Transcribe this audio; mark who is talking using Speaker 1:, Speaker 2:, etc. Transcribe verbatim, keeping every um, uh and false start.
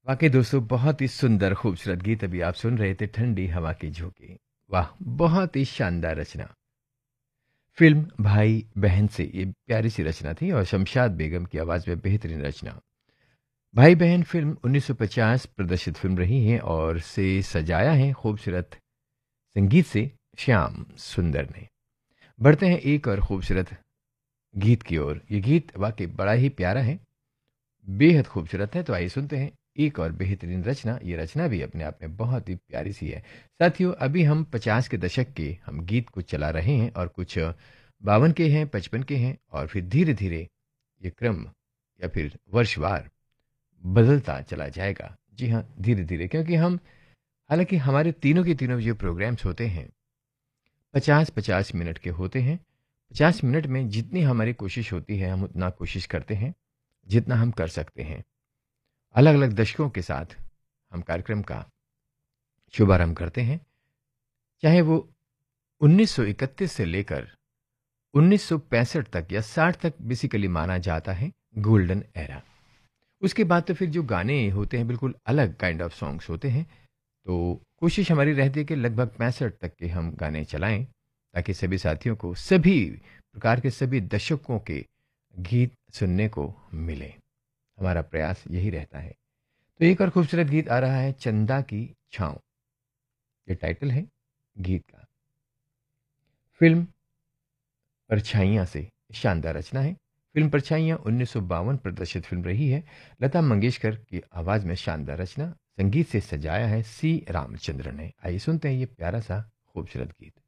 Speaker 1: वाकई दोस्तों बहुत ही सुंदर खूबसूरत गीत अभी आप सुन रहे थे ठंडी हवा की झोंके। वाह! बहुत ही शानदार रचना। फ़िल्म भाई बहन से ये प्यारी सी रचना थी और शमशाद बेगम की आवाज़ में बेहतरीन रचना। भाई बहन फ़िल्म उन्नीस सौ पचास प्रदर्शित फ़िल्म रही है और से सजाया है खूबसूरत संगीत से श्याम सुंदर ने। बढ़ते हैं एक और खूबसूरत गीत की ओर। ये गीत वाकई बड़ा ही प्यारा है, बेहद खूबसूरत है। तो आइए सुनते हैं एक और बेहतरीन रचना। ये रचना भी अपने आप में बहुत ही प्यारी सी है। साथियों, अभी हम पचास के दशक के हम गीत को चला रहे हैं और कुछ बावन के हैं, पचपन के हैं और फिर धीरे-धीरे ये क्रम या फिर वर्षवार बदलता चला जाएगा। जी हाँ, धीरे-धीरे, क्योंकि हम हालाँकि हमारे तीनों के तीनों जो प्रोग्राम्स होते हैं पचास पचास मिनट के होते हैं। पचास मिनट में जितनी हमारी कोशिश होती है हम उतना कोशिश करते हैं, जितना हम कर सकते हैं। अलग-अलग दशकों के साथ हम कार्यक्रम का शुभारंभ करते हैं, चाहे वो उन्नीस सौ इकतीस से लेकर उन्नीस सौ पैंसठ तक या साठ तक बेसिकली माना जाता है गोल्डन एरा। उसके बाद तो फिर जो गाने होते हैं बिल्कुल अलग काइंड ऑफ सॉन्ग्स होते हैं। तो कोशिश हमारी रहती है कि लगभग पैंसठ तक के हम गाने चलाएं, ताकि सभी साथियों को सभी प्रकार के सभी दशकों के गीत सुनने को मिले। हमारा प्रयास यही रहता है। तो एक और खूबसूरत गीत आ रहा है, चंदा की छाँव। ये टाइटल है गीत का। फ़िल्म परछाइयाँ से शानदार रचना है। फ़िल्म परछाइयाँ उन्नीस सौ बावन प्रदर्शित फ़िल्म रही है। लता मंगेशकर की आवाज़ में शानदार रचना, संगीत से सजाया है सी रामचंद्र ने। आइए सुनते हैं ये प्यारा-सा खूबसूरत गीत।